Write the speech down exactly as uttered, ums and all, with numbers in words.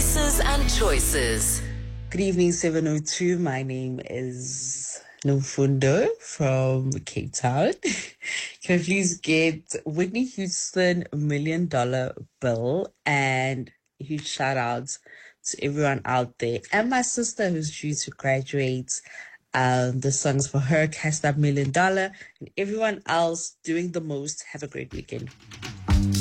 Voices and choices. Good evening, seven oh two. My name is Nomfundo from Cape Town. Can I please get Whitney Houston Million Dollar Bill, and huge shout outs to everyone out there, and my sister who's due to graduate. Um, the songs for her, Cast Up Million Dollar, and everyone else doing the most. Have a great weekend.